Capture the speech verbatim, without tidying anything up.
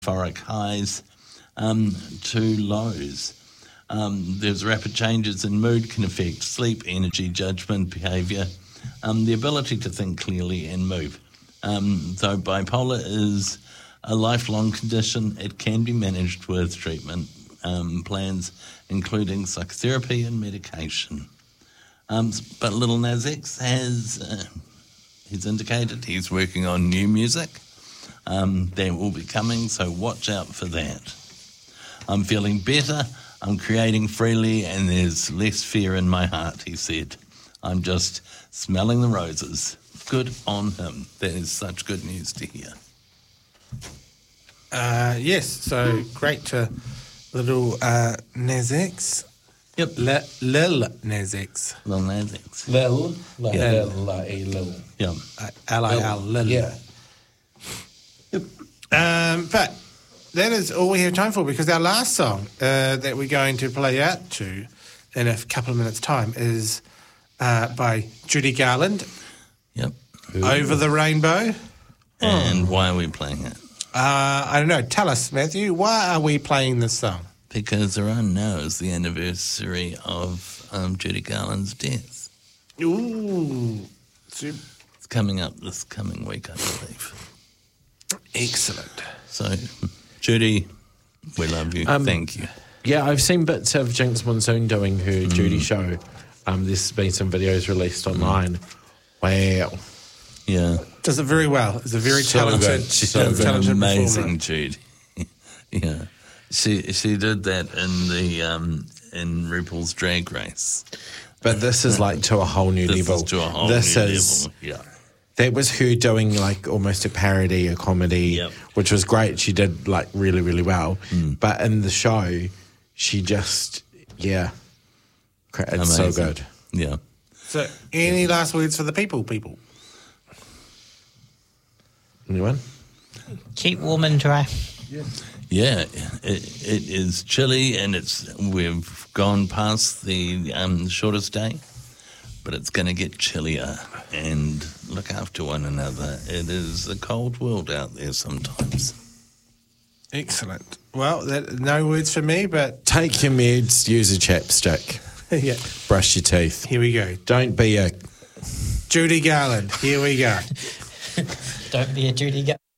euphoric highs um, to lows. Um, there's rapid changes in mood can affect sleep, energy, judgment, behaviour, um, the ability to think clearly and move. Um, though bipolar is a lifelong condition, it can be managed with treatment um, plans, including psychotherapy and medication. Um, but Lil Nas X has, uh, he's indicated he's working on new music. Um, that will be coming, so watch out for that. I'm feeling better, I'm creating freely, and there's less fear in my heart, he said. I'm just smelling the roses. Good on him. That is such good news to hear. Uh, yes, so great to little uh, Nas X. Yep. L- Lil Nas X. Lil Nas X. Lil, like Yeah. Lil, like a Lil. Yeah. Uh, L I L, Lil. Yeah. Yep. Um, but that is all we have time for, because our last song uh, that we're going to play out to in a couple of minutes' time is uh, by Judy Garland, Yep. Over the Rainbow. And why are we playing it? Uh, I don't know. Tell us, Matthew, why are we playing this song? Because around now is the anniversary of um, Judy Garland's death. Ooh. Super. It's coming up this coming week, I believe. Excellent. So, Judy, we love you. Um, Thank you. Yeah, I've seen bits of Jinx Monsoon doing her Judy show. Um, there's been some videos released online. Wow. Yeah. Does it very well. It's a very So talented, good. She's talented an performer. amazing Judy. Yeah. She she did that in the um, in RuPaul's Drag Race. But this is like to a whole new This level. is to a whole this new is, level. Yeah. That was her doing like almost a parody, a comedy, Yep. which was great. She did like really, really well. But in the show, she just, yeah, cra- it's so Amazing. good. Yeah. So, any last words for the people, people? Anyone? Keep warm and dry. Yeah, it, it is chilly, and it's we've gone past the um, shortest day, but it's going to get chillier. And look after one another. It is a cold world out there sometimes. Excellent. Well, that, no words for me, but Take your meds, use a chapstick, yeah, brush your teeth. here we go. Don't be a Judy Garland, here we go. Don't be a Judy. Ga-